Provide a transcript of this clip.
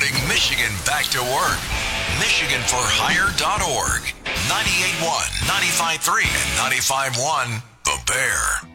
putting Michigan back to work. MichiganForHire.org. 98.1, 95.3, and 95.1 The Bear.